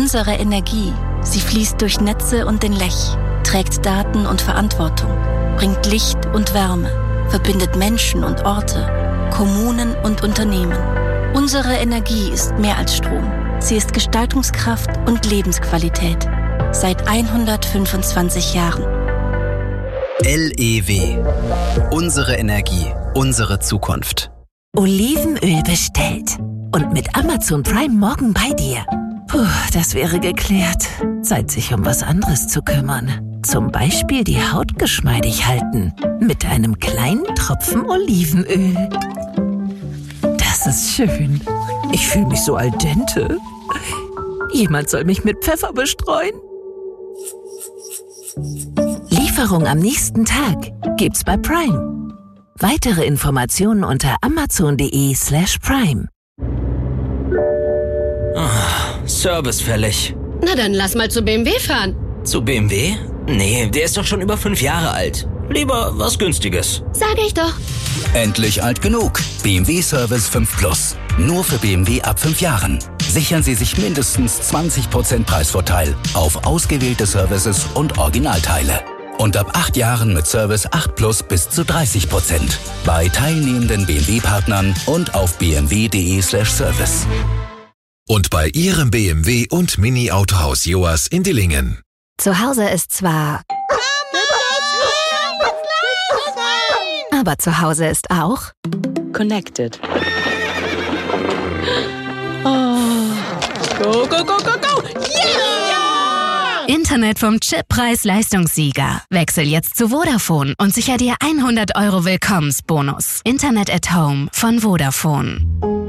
Unsere Energie, sie fließt durch Netze und den Lech, trägt Daten und Verantwortung, bringt Licht und Wärme, verbindet Menschen und Orte, Kommunen und Unternehmen. Unsere Energie ist mehr als Strom. Sie ist Gestaltungskraft und Lebensqualität. Seit 125 Jahren. LEW. Unsere Energie, unsere Zukunft. Olivenöl bestellt. Und mit Amazon Prime morgen bei dir. Puh, das wäre geklärt. Zeit, sich um was anderes zu kümmern. Zum Beispiel die Haut geschmeidig halten. Mit einem kleinen Tropfen Olivenöl. Das ist schön. Ich fühle mich so al dente. Jemand soll mich mit Pfeffer bestreuen. Lieferung am nächsten Tag gibt's bei Prime. Weitere Informationen unter amazon.de/prime. Service fällig. Na dann lass mal zu BMW fahren. Zu BMW? Nee, der ist doch schon über 5 Jahre alt. Lieber was Günstiges. Sag ich doch. Endlich alt genug. BMW Service 5 Plus. Nur für BMW ab 5 Jahren. Sichern Sie sich mindestens 20% Preisvorteil auf ausgewählte Services und Originalteile. Und ab 8 Jahren mit Service 8 Plus bis zu 30%. Bei teilnehmenden BMW-Partnern und auf bmw.de/service. Und bei Ihrem BMW und Mini-Autohaus Joas in Dillingen. Zu Hause ist zwar... Aber zu Hause ist auch... Connected. Oh. Go, go, go, go, go! Yeah! Internet vom Chip Preis-Leistungssieger. Wechsel jetzt zu Vodafone und sicher dir 100 € Willkommensbonus. Internet at Home von Vodafone.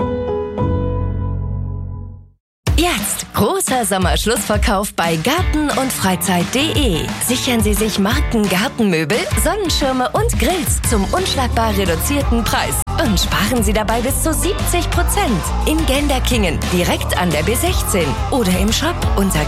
Jetzt großer Sommerschlussverkauf bei Garten- und Freizeit.de. Sichern Sie sich Marken-Gartenmöbel, Sonnenschirme und Grills zum unschlagbar reduzierten Preis. Und sparen Sie dabei bis zu 70%. In Genderkingen, direkt an der B16. Oder im Shop unter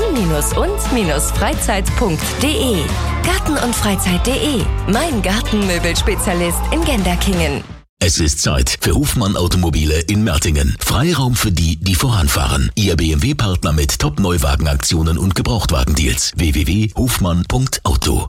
garten-und-freizeit.de. Garten- und Freizeit.de. Mein Gartenmöbelspezialist in Genderkingen. Es ist Zeit für Hofmann Automobile in Mertingen. Freiraum für die, die voranfahren. Ihr BMW-Partner mit Top-Neuwagenaktionen und Gebrauchtwagendeals. www.hofmann.auto.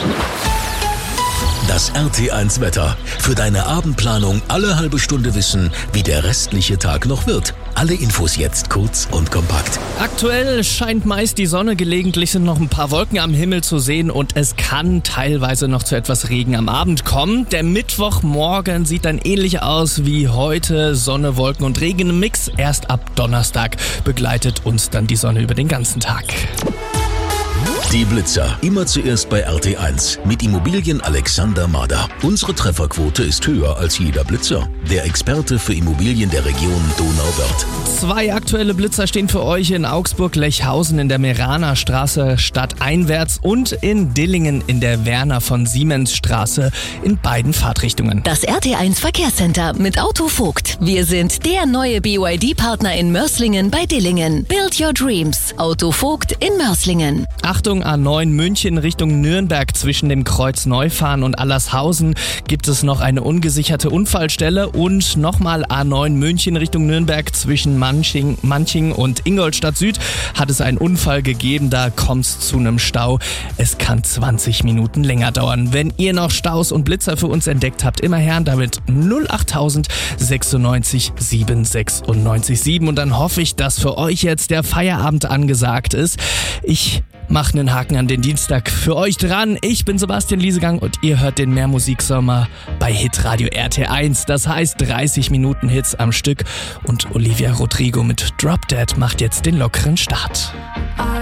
Das RT1 Wetter. Für deine Abendplanung alle halbe Stunde wissen, wie der restliche Tag noch wird. Alle Infos jetzt kurz und kompakt. Aktuell scheint meist die Sonne, gelegentlich sind noch ein paar Wolken am Himmel zu sehen und es kann teilweise noch zu etwas Regen am Abend kommen. Der Mittwochmorgen sieht dann ähnlich aus wie heute. Sonne, Wolken und Regen im Mix. Erst ab Donnerstag begleitet uns dann die Sonne über den ganzen Tag. Die Blitzer, immer zuerst bei RT1 mit Immobilien Alexander Mader. Unsere Trefferquote ist höher als jeder Blitzer. Der Experte für Immobilien der Region Donauwörth. 2 aktuelle Blitzer stehen für euch in Augsburg-Lechhausen in der Meraner Straße stadteinwärts und in Dillingen in der Werner von Siemens Straße in beiden Fahrtrichtungen. Das RT1 Verkehrscenter mit Autovogt. Wir sind der neue BYD-Partner in Mörs-Lingen bei Dillingen. Build your dreams. Autovogt in Mörs-Lingen. Achtung, A9 München Richtung Nürnberg. Zwischen dem Kreuz Neufahren und Allershausen gibt es noch eine ungesicherte Unfallstelle. Und nochmal A9 München Richtung Nürnberg zwischen Manching und Ingolstadt Süd hat es einen Unfall gegeben. Da kommt es zu einem Stau. Es kann 20 Minuten länger dauern. Wenn ihr noch Staus und Blitzer für uns entdeckt habt, immer her damit 08000 96 796 7. Und dann hoffe ich, dass für euch jetzt der Feierabend angesagt ist. Ich mache einen Haken an den Dienstag für euch dran. Ich bin Sebastian Liesegang und ihr hört den Mehrmusiksommer bei Hitradio RT1. Das heißt 30 Minuten Hits am Stück und Olivia Rodrigo mit Drop Dead macht jetzt den lockeren Start.